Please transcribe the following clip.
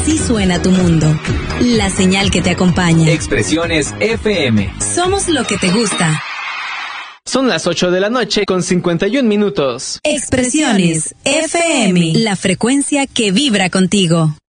Así suena tu mundo. La señal que te acompaña. Expresiones FM. Somos lo que te gusta. Son las 8 de la noche con 51 minutos. Expresiones FM. La frecuencia que vibra contigo.